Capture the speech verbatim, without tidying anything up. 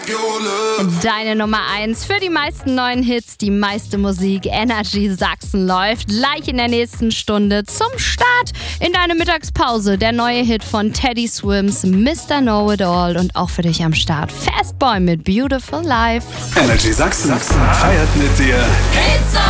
Deine Nummer eins für die meisten neuen Hits, die meiste Musik. Energy Sachsen läuft gleich in der nächsten Stunde zum Start in deine Mittagspause. Der neue Hit von Teddy Swims, Mister Know-It-All, und auch für dich am Start Fastboy mit Beautiful Life. Energy Sachsen feiert mit dir. Hits